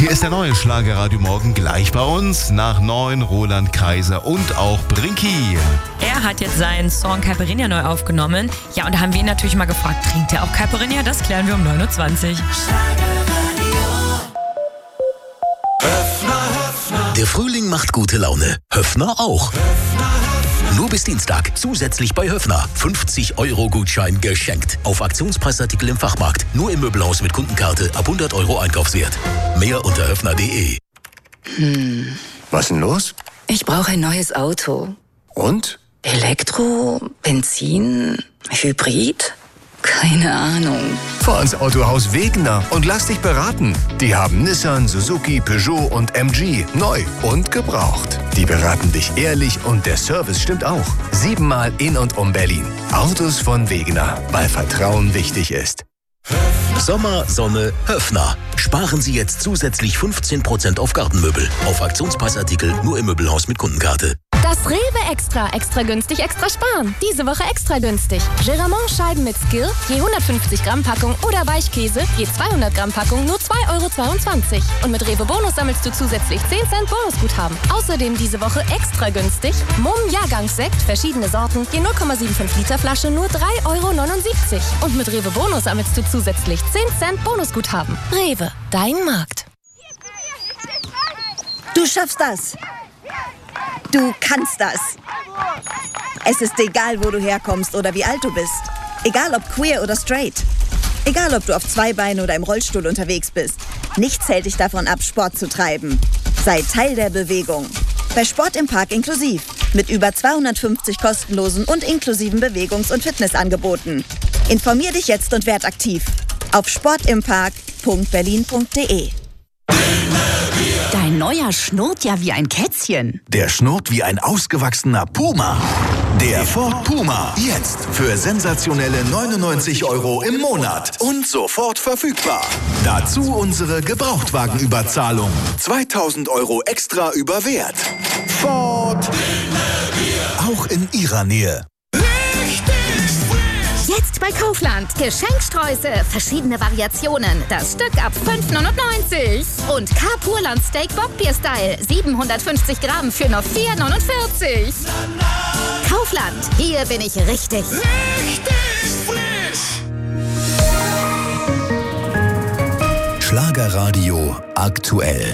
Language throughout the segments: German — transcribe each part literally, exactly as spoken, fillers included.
Hier ist der neue Schlagerradio Morgen gleich bei uns. Nach neun Roland Kaiser und auch Brinky. Er hat jetzt seinen Song Caipirinha neu aufgenommen. Ja, und da haben wir ihn natürlich mal gefragt, trinkt er auch Caipirinha? Das klären wir um neun Uhr zwanzig. Der Frühling macht gute Laune. Höffner auch. Nur bis Dienstag zusätzlich bei Höffner fünfzig Euro Gutschein geschenkt. Auf Aktionspreisartikel im Fachmarkt. Nur im Möbelhaus mit Kundenkarte ab hundert Euro Einkaufswert. Mehr unter höffner punkt de. Hm. Was denn los? Ich brauche ein neues Auto. Und? Elektro? Benzin? Hybrid? Keine Ahnung. Fahr ins Autohaus Wegener und lass dich beraten. Die haben Nissan, Suzuki, Peugeot und M G. Neu und gebraucht. Die beraten dich ehrlich und der Service stimmt auch. Siebenmal in und um Berlin. Autos von Wegener, weil Vertrauen wichtig ist. Sommer, Sonne, Höffner. Sparen Sie jetzt zusätzlich fünfzehn Prozent auf Gartenmöbel. Auf Aktionspreisartikel nur im Möbelhaus mit Kundenkarte. Das Rewe Extra. Extra günstig, extra sparen. Diese Woche extra günstig. Geramont-Scheiben mit Skill, je hundertfünfzig Gramm Packung oder Weichkäse, je zweihundert Gramm Packung, nur zwei Euro zweiundzwanzig. Und mit Rewe Bonus sammelst du zusätzlich zehn Cent Bonusguthaben. Außerdem diese Woche extra günstig. Mumm Jahrgangssekt, verschiedene Sorten, je null Komma fünfundsiebzig Liter Flasche, nur drei Euro neunundsiebzig. Und mit Rewe Bonus sammelst du zusätzlich zehn Cent Bonusguthaben. Rewe, dein Markt. Du schaffst das. Du kannst das. Es ist egal, wo du herkommst oder wie alt du bist. Egal ob queer oder straight. Egal ob du auf zwei Beinen oder im Rollstuhl unterwegs bist. Nichts hält dich davon ab, Sport zu treiben. Sei Teil der Bewegung. Bei Sport im Park inklusiv. Mit über zweihundertfünfzig kostenlosen und inklusiven Bewegungs- und Fitnessangeboten. Informier dich jetzt und werd aktiv. Auf sportimpark punkt berlin punkt de. Dein neuer schnurrt ja wie ein Kätzchen. Der schnurrt wie ein ausgewachsener Puma. Der Ford Puma. Jetzt für sensationelle neunundneunzig Euro im Monat. Und sofort verfügbar. Dazu unsere Gebrauchtwagenüberzahlung. zweitausend Euro extra über Wert. Ford. Auch in Ihrer Nähe. Jetzt bei Kaufland. Geschenksträuße, verschiedene Variationen. Das Stück ab fünf neunundneunzig. Und K-Purland Steak Bockbier Style. siebenhundertfünfzig Gramm für nur vier neunundvierzig. Kaufland. Hier bin ich richtig. Richtig frisch. Schlagerradio aktuell.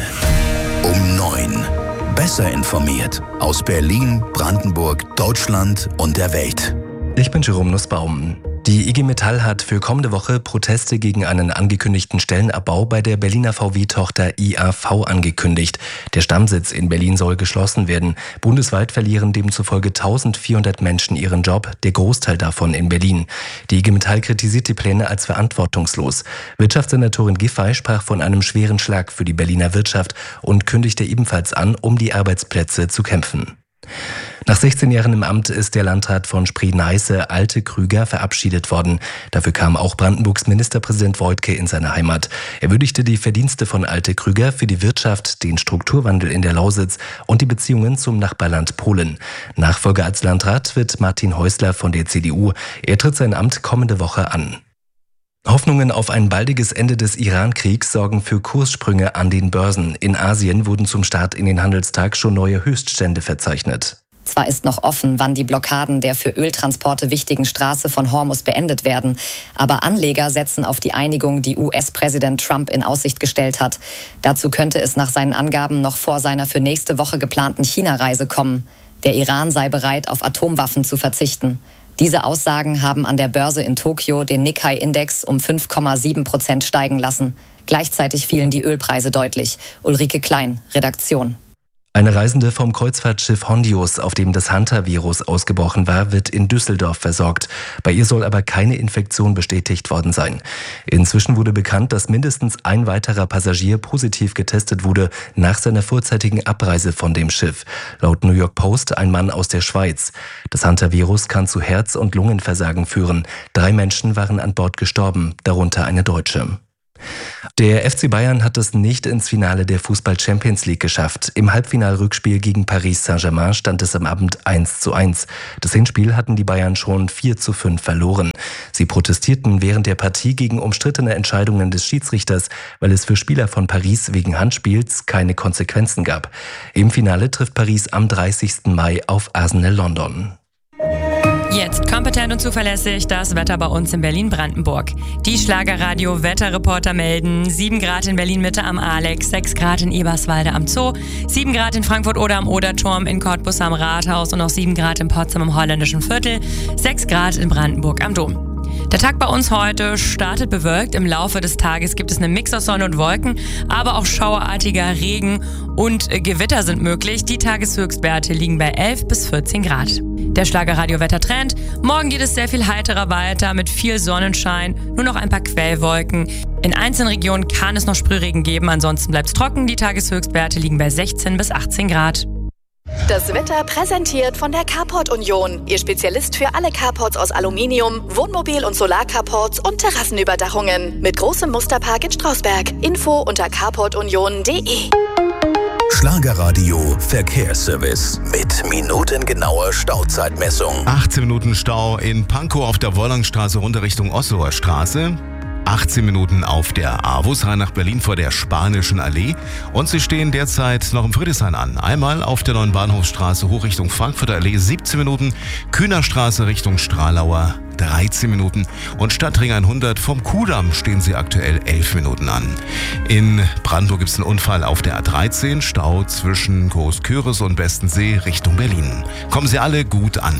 Um neun. Besser informiert. Aus Berlin, Brandenburg, Deutschland und der Welt. Ich bin Jerome Nussbaum. Die I G Metall hat für kommende Woche Proteste gegen einen angekündigten Stellenabbau bei der Berliner V W-Tochter I A V angekündigt. Der Stammsitz in Berlin soll geschlossen werden. Bundesweit verlieren demzufolge eintausendvierhundert Menschen ihren Job, der Großteil davon in Berlin. Die I G Metall kritisiert die Pläne als verantwortungslos. Wirtschaftssenatorin Giffey sprach von einem schweren Schlag für die Berliner Wirtschaft und kündigte ebenfalls an, um die Arbeitsplätze zu kämpfen. Nach sechzehn Jahren im Amt ist der Landrat von Spree-Neiße, Alte Krüger, verabschiedet worden. Dafür kam auch Brandenburgs Ministerpräsident Woidke in seine Heimat. Er würdigte die Verdienste von Alte Krüger für die Wirtschaft, den Strukturwandel in der Lausitz und die Beziehungen zum Nachbarland Polen. Nachfolger als Landrat wird Martin Häusler von der C D U. Er tritt sein Amt kommende Woche an. Hoffnungen auf ein baldiges Ende des Iran-Kriegs sorgen für Kurssprünge an den Börsen. In Asien wurden zum Start in den Handelstag schon neue Höchststände verzeichnet. Zwar ist noch offen, wann die Blockaden der für Öltransporte wichtigen Straße von Hormuz beendet werden, aber Anleger setzen auf die Einigung, die U S-Präsident Trump in Aussicht gestellt hat. Dazu könnte es nach seinen Angaben noch vor seiner für nächste Woche geplanten China-Reise kommen. Der Iran sei bereit, auf Atomwaffen zu verzichten. Diese Aussagen haben an der Börse in Tokio den Nikkei-Index um fünf Komma sieben Prozent steigen lassen. Gleichzeitig fielen die Ölpreise deutlich. Ulrike Klein, Redaktion. Eine Reisende vom Kreuzfahrtschiff Hondius, auf dem das Hunter-Virus ausgebrochen war, wird in Düsseldorf versorgt. Bei ihr soll aber keine Infektion bestätigt worden sein. Inzwischen wurde bekannt, dass mindestens ein weiterer Passagier positiv getestet wurde nach seiner vorzeitigen Abreise von dem Schiff. Laut New York Post ein Mann aus der Schweiz. Das Hunter-Virus kann zu Herz- und Lungenversagen führen. Drei Menschen waren an Bord gestorben, darunter eine Deutsche. Der F C Bayern hat es nicht ins Finale der Fußball-Champions League geschafft. Im Halbfinalrückspiel gegen Paris Saint-Germain stand es am Abend eins zu eins. Das Hinspiel hatten die Bayern schon vier zu fünf verloren. Sie protestierten während der Partie gegen umstrittene Entscheidungen des Schiedsrichters, weil es für Spieler von Paris wegen Handspiels keine Konsequenzen gab. Im Finale trifft Paris am dreißigsten Mai auf Arsenal London. Jetzt kompetent und zuverlässig das Wetter bei uns in Berlin-Brandenburg. Die Schlagerradio-Wetterreporter melden sieben Grad in Berlin-Mitte am Alex, sechs Grad in Eberswalde am Zoo, sieben Grad in Frankfurt oder am Oderturm, in Cottbus am Rathaus und noch sieben Grad in Potsdam im Holländischen Viertel, sechs Grad in Brandenburg am Dom. Der Tag bei uns heute startet bewölkt. Im Laufe des Tages gibt es einen Mix aus Sonne und Wolken, aber auch schauerartiger Regen und Gewitter sind möglich. Die Tageshöchstwerte liegen bei elf bis vierzehn Grad. Der Schlagerradio-Wettertrend. Morgen geht es sehr viel heiterer weiter mit viel Sonnenschein, nur noch ein paar Quellwolken. In einzelnen Regionen kann es noch Sprühregen geben, ansonsten bleibt es trocken. Die Tageshöchstwerte liegen bei sechzehn bis achtzehn Grad. Das Wetter präsentiert von der Carport Union. Ihr Spezialist für alle Carports aus Aluminium, Wohnmobil- und Solarcarports und Terrassenüberdachungen. Mit großem Musterpark in Strausberg. Info unter carport union punkt de. Schlagerradio Verkehrsservice mit minutengenauer Stauzeitmessung. achtzehn Minuten Stau in Pankow auf der Wollangstraße runter Richtung Osloer Straße. achtzehn Minuten auf der AWUS rein nach Berlin vor der Spanischen Allee. Und sie stehen derzeit noch im Friedrichshain an. Einmal auf der neuen Bahnhofsstraße hoch Richtung Frankfurter Allee siebzehn Minuten. Kühnerstraße Richtung Stralauer dreizehn Minuten. Und Stadtring hundert vom Kudamm stehen sie aktuell elf Minuten an. In Brandenburg gibt es einen Unfall auf der A dreizehn. Stau zwischen Großküritz und Bestensee Richtung Berlin. Kommen Sie alle gut an.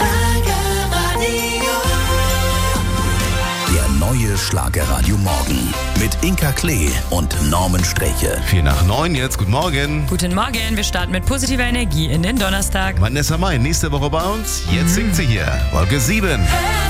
Der neue Schlagerradio Morgen mit Inka Klee und Norman Streche. Vier nach neun jetzt, guten Morgen. Guten Morgen, wir starten mit positiver Energie in den Donnerstag. Vanessa Mai, nächste Woche bei uns. Jetzt singt sie hier, Wolke sieben.